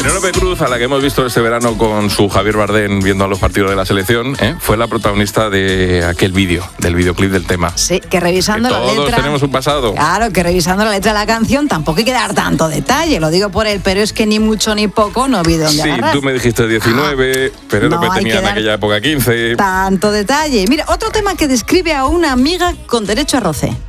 Penélope Cruz, a la que hemos visto este verano con su Javier Bardem viendo a los partidos de la selección, fue la protagonista de aquel vídeo, del videoclip del tema. Sí, que revisando la letra... Todos tenemos un pasado. Claro, que revisando la letra de la canción tampoco hay que dar tanto detalle, lo digo por él, pero es que ni mucho ni poco no vi dónde agarrar. Sí, tú me dijiste 19, Penélope tenía en aquella época 15. Tanto detalle. Mira, otro tema que describe a una amiga con derecho a roce.